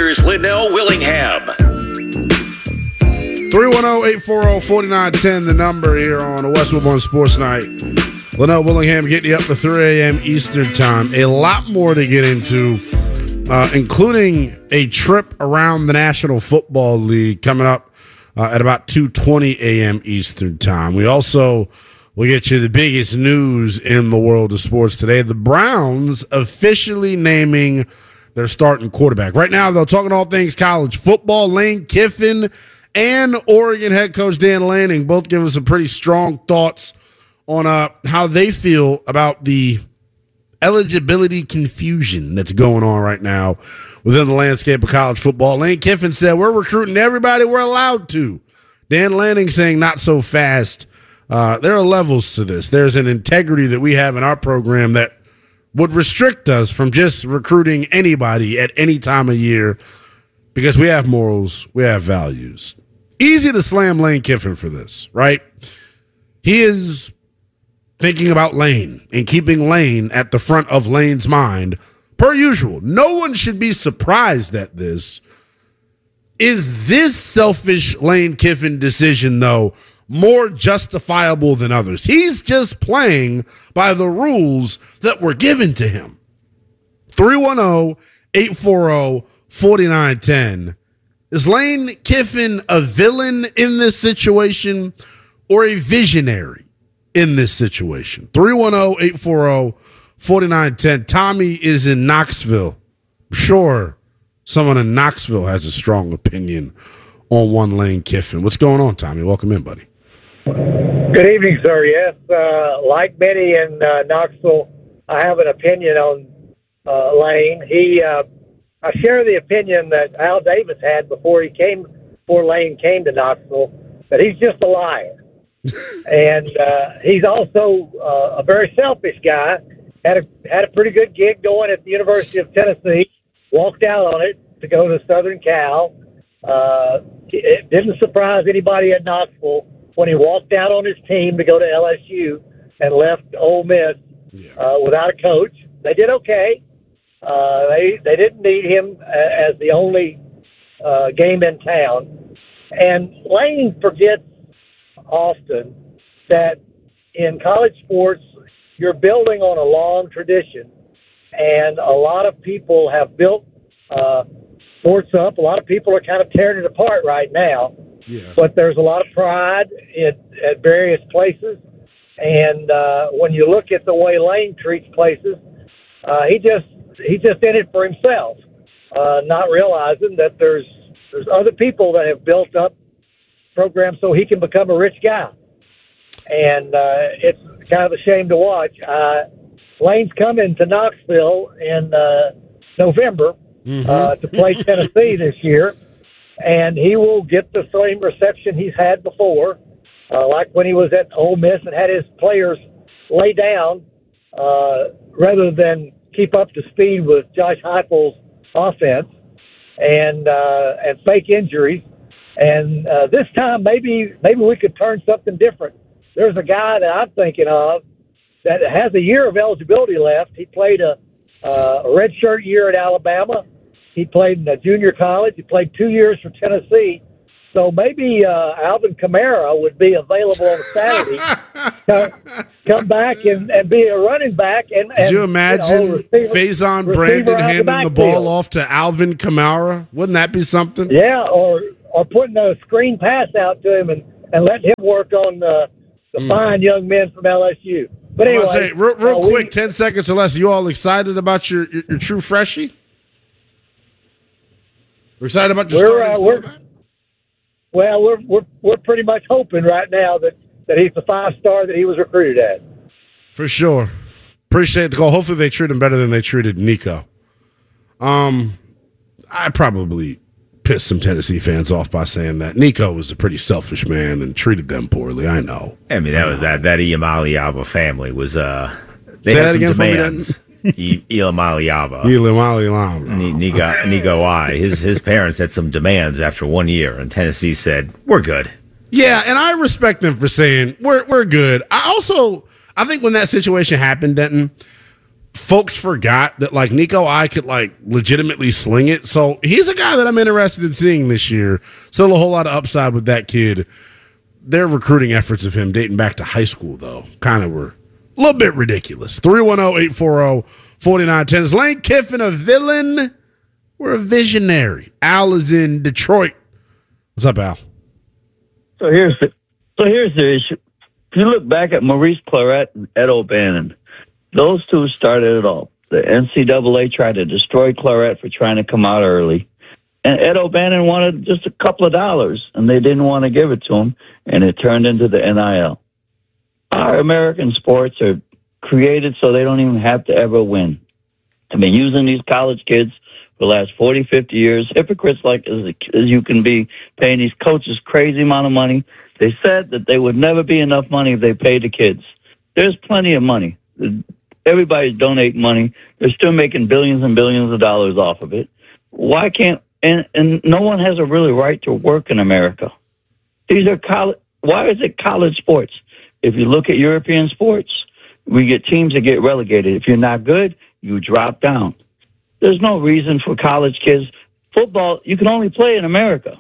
here's Linnell Willingham. 310-840-4910, the number here on the West Woodbourne Sports Night. Linnell Willingham getting you up to 3 a.m. Eastern Time. A lot more to get into, including a trip around the National Football League coming up at about 2:20 a.m. Eastern Time. We also will get you the biggest news in the world of sports today. The Browns officially naming their starting quarterback. Right now, they're talking all things college football. Lane Kiffin and Oregon head coach Dan Lanning both giving some pretty strong thoughts on how they feel about the eligibility confusion that's going on right now within the landscape of college football. Lane Kiffin said, we're recruiting everybody we're allowed to. Dan Lanning saying, not so fast. There are levels to this. There's an integrity that we have in our program that would restrict us from just recruiting anybody at any time of year because we have morals, we have values. Easy to slam Lane Kiffin for this, right? He is thinking about Lane and keeping Lane at the front of Lane's mind, per usual. No one should be surprised at this. Is this selfish Lane Kiffin decision, though, more justifiable than others? He's just playing by the rules that were given to him. 310-840-4910. Is Lane Kiffin a villain in this situation or a visionary in this situation? 310-840-4910. Tommy is in Knoxville. I'm sure someone in Knoxville has a strong opinion on one Lane Kiffin. What's going on, Tommy? Welcome in, buddy. Good evening, sir. Yes, like many in Knoxville, I have an opinion on Lane. I share the opinion that Al Davis had before Lane came to Knoxville, that he's just a liar. And he's also a very selfish guy. Had a pretty good gig going at the University of Tennessee. Walked out on it to go to Southern Cal. It didn't surprise anybody at Knoxville when he walked out on his team to go to LSU and left Ole Miss without a coach. They did okay. They didn't need him as the only game in town. And Lane forgets often that in college sports, you're building on a long tradition. And a lot of people have built sports up. A lot of people are kind of tearing it apart right now. Yeah. But there's a lot of pride at various places. And when you look at the way Lane treats places, he's just in it for himself, not realizing that there's other people that have built up programs so he can become a rich guy. And it's kind of a shame to watch. Lane's coming to Knoxville in November to play Tennessee this year, and he will get the same reception he's had before, like when he was at Ole Miss and had his players lay down rather than keep up to speed with Josh Heupel's offense and fake injuries. And this time, maybe we could turn something different. There's a guy that I'm thinking of that has a year of eligibility left. He played a redshirt year at Alabama. He played in a junior college. He played 2 years for Tennessee. So maybe Alvin Kamara would be available on Saturday. Come back and be a running back. And could you imagine Faison Brandon handing the ball off to Alvin Kamara? Wouldn't that be something? Yeah, or putting a screen pass out to him and letting him work on the fine young men from LSU. But anyway, say, real quick, 10 seconds or less. Are you all excited about your true freshie? We're excited about your starting quarterback? Well, we're pretty much hoping right now that he's the 5-star that he was recruited at. For sure. Appreciate the call. Hopefully they treat him better than they treated Nico. I probably pissed some Tennessee fans off by saying that Nico was a pretty selfish man and treated them poorly. I know. I mean, that Iamaleava family was they had some demands. Iamaleava. Nico I. His parents had some demands after 1 year, and Tennessee said, "We're good." Yeah, and I respect them for saying we're good. I think when that situation happened, Denton, folks forgot that like Nico I could like legitimately sling it. So he's a guy that I'm interested in seeing this year. Still a whole lot of upside with that kid. Their recruiting efforts of him dating back to high school, though, kind of were a little bit ridiculous. 310-840-4910. Is Lane Kiffin a villain or a visionary? Al is in Detroit. What's up, Al? So here's the issue. If you look back at Maurice Clarett and Ed O'Bannon, those two started it all. The NCAA tried to destroy Clarett for trying to come out early. And Ed O'Bannon wanted just a couple of dollars, and they didn't want to give it to him, and it turned into the NIL. Our American sports are created so they don't even have to ever win. I've been using these college kids for the last 40, 50 years, hypocrites like as you can be, paying these coaches crazy amount of money. They said that they would never be enough money if they paid the kids. There's plenty of money. Everybody's donating money. They're still making billions and billions of dollars off of it. Why can't... And no one has a really right to work in America. These are college. Why is it college sports? If you look at European sports, we get teams that get relegated. If you're not good, you drop down. There's no reason for college kids. Football, you can only play in America.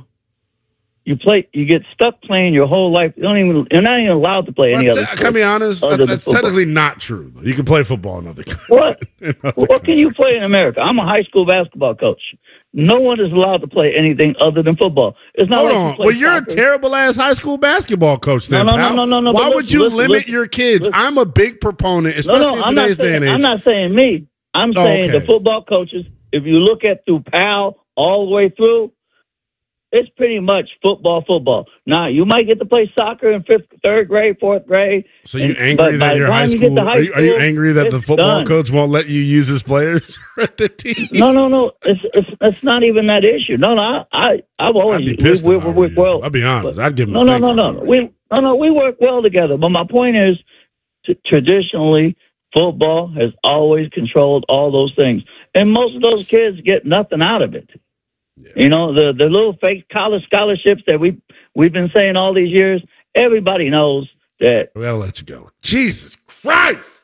You get stuck playing your whole life. You're not even allowed to play any other sport. Can I be honest? That's technically not true. You can play football in other countries. What? What can you play in America? I'm a high school basketball coach. No one is allowed to play anything other than football. It's not. Hold on. Well, you're a terrible ass high school basketball coach. Then, no. Why would you limit your kids? I'm a big proponent, especially in today's day and age. I'm not saying me. I'm saying the football coaches. If you look at through PAL all the way through, it's pretty much football. Now, you might get to play soccer in third grade, fourth grade. So you angry that your high school? Are you angry that the football coach won't let you use his players at the team? No. It's not even that issue. No. I've always. I'd be pissed. I'll be honest. I'd give him. No. We work well together. But my point is, traditionally, football has always controlled all those things, and most of those kids get nothing out of it. Yeah. You know, the little fake college scholarships that we've been saying all these years, everybody knows that. We gotta let you go. Jesus Christ.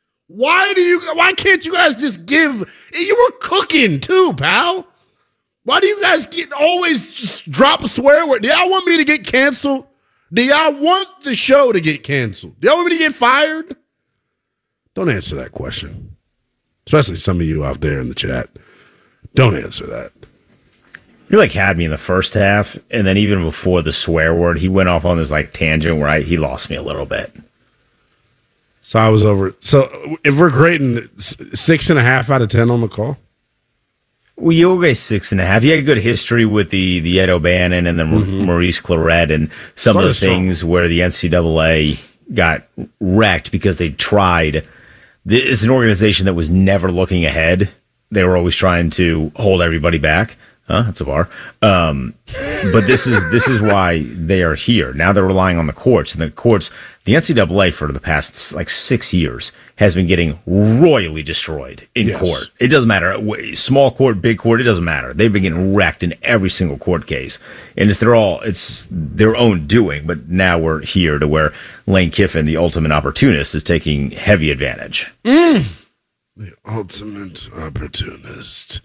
Why can't you guys just give? You were cooking too, pal. Why do you guys always just drop a swear word? Do y'all want me to get canceled? Do y'all want the show to get canceled? Do y'all want me to get fired? Don't answer that question. Especially some of you out there in the chat. Don't answer that. He had me in the first half, and then even before the swear word, he went off on this tangent where he lost me a little bit. So I was over. So if we're grading 6.5 out of 10 on the call, well, you'll get 6.5. You had a good history with the Ed O'Bannon and the Maurice Clarett and some of the things where the NCAA got wrecked because they tried. It's an organization that was never looking ahead. They were always trying to hold everybody back. That's a bar. But this is why they are here. Now they're relying on the courts. And the courts, the NCAA for the past 6 years has been getting royally destroyed in court. It doesn't matter. Small court, big court, it doesn't matter. They've been getting wrecked in every single court case. And it's their own doing. But now we're here to where Lane Kiffin, the ultimate opportunist, is taking heavy advantage. The ultimate opportunist.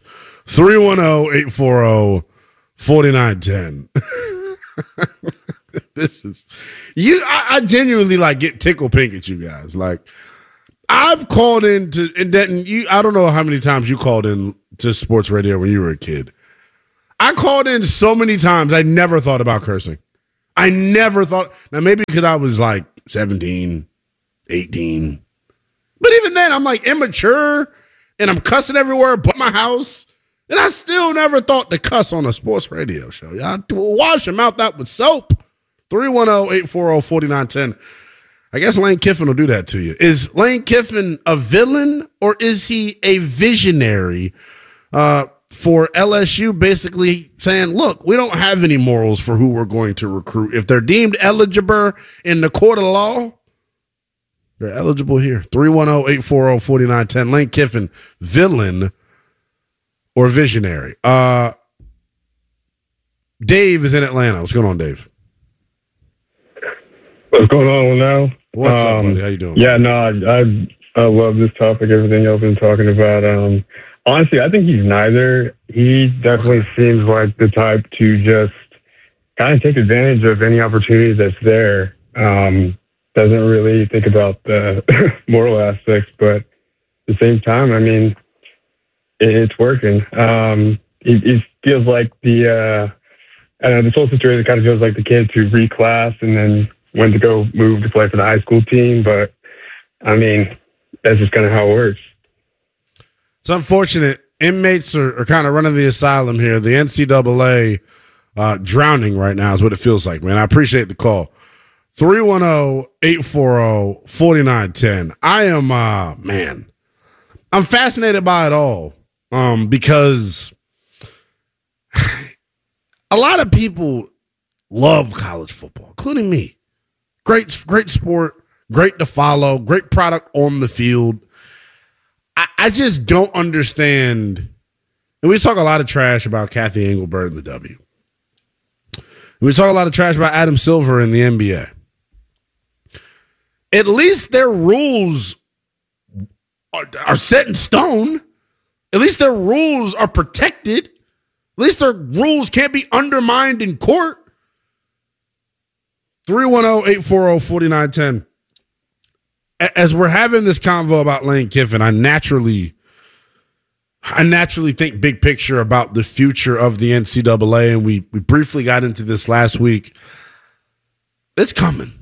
310-840-4910. This is you. I genuinely get tickle pink at you guys. I've called in to, and Denton, I don't know how many times you called in to sports radio when you were a kid. I called in so many times. I never thought about cursing. I never thought. Now maybe because I was 17, 18, but even then I'm immature and I'm cussing everywhere but my house. And I still never thought to cuss on a sports radio show. Y'all wash your mouth out with soap. 310-840-4910. I guess Lane Kiffin will do that to you. Is Lane Kiffin a villain or is he a visionary for LSU, basically saying, look, we don't have any morals for who we're going to recruit. If they're deemed eligible in the court of law, they're eligible here. 310-840-4910. Lane Kiffin, villain or visionary? Dave is in Atlanta. What's going on, Dave? What's going on now? What's up, buddy? How you doing? Yeah, no, I love this topic, everything y'all been talking about. Honestly, I think he's neither. He definitely seems like the type to just kind of take advantage of any opportunity that's there. Doesn't really think about the moral aspects, but at the same time, I mean, it's working. It feels like this whole situation kind of feels like the kids who reclassed and then went to go move to play for the high school team. But I mean, that's just kind of how it works. It's unfortunate. Inmates are kind of running the asylum here. The NCAA drowning right now is what it feels like, man. I appreciate the call. 310-840-4910. I am, man, I'm fascinated by it all because a lot of people love college football, including me. Great sport, great to follow, great product on the field. I just don't understand. And we talk a lot of trash about Kathy Engelbert and the W. We talk a lot of trash about Adam Silver in the NBA. At least their rules are set in stone. At least their rules are protected. At least their rules can't be undermined in court. 310-840-4910. As we're having this convo about Lane Kiffin, I naturally think big picture about the future of the NCAA, and we briefly got into this last week. It's coming.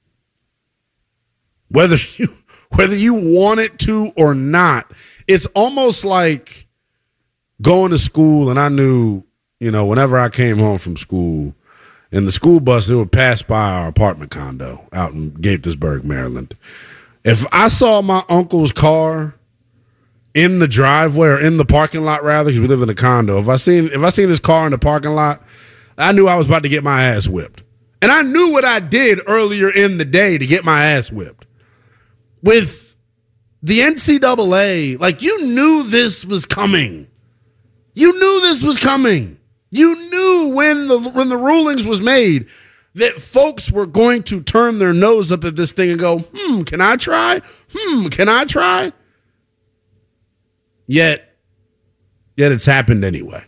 Whether you want it to or not, it's almost like going to school, and I knew, whenever I came home from school, in the school bus, it would pass by our apartment condo out in Gaithersburg, Maryland. If I saw my uncle's car in the driveway or in the parking lot, rather, because we live in a condo, if I seen his car in the parking lot, I knew I was about to get my ass whipped. And I knew what I did earlier in the day to get my ass whipped. With the NCAA, like, you knew this was coming. You knew this was coming. You knew when the rulings was made that folks were going to turn their nose up at this thing and go, can I try? Can I try? Yet it's happened anyway.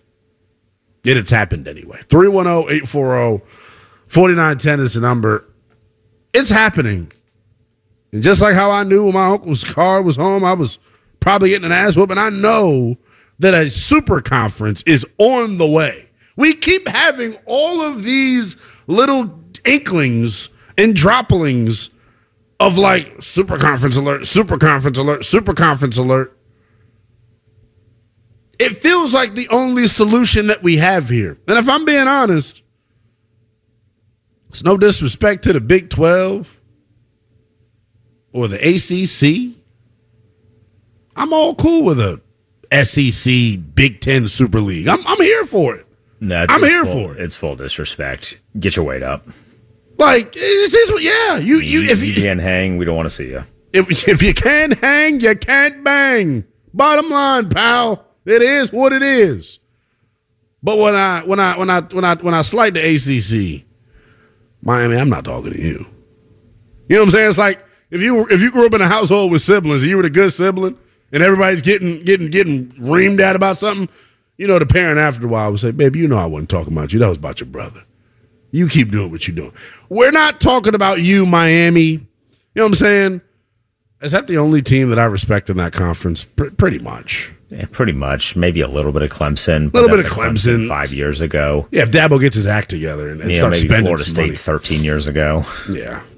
310-840-4910 is the number. It's happening. And just like how I knew when my uncle's car was home, I was probably getting an ass whooping, I know that a super conference is on the way. We keep having all of these little inklings and droppings of like super conference alert, super conference alert, super conference alert. It feels like the only solution that we have here. And if I'm being honest, it's no disrespect to the Big 12 or the ACC. I'm all cool with a SEC Big 10 Super League. I'm here for it. No, I'm here for it. It's full disrespect. Get your weight up. Like, this is what, yeah. If you can't hang, we don't want to see you. If you can't hang, you can't bang. Bottom line, pal. It is what it is. But when I slight the ACC, Miami, I'm not talking to you. You know what I'm saying? It's like if you grew up in a household with siblings and you were the good sibling and everybody's getting reamed at about something, the parent after a while would say, baby, I wasn't talking about you. That was about your brother. You keep doing what you're doing. We're not talking about you, Miami. You know what I'm saying? Is that the only team that I respect in that conference? Pretty much. Yeah, pretty much. Maybe a little bit of Clemson. A little bit of Clemson 5 years ago. Yeah, if Dabo gets his act together and starts maybe spending Florida some State money. 13 years ago. Yeah.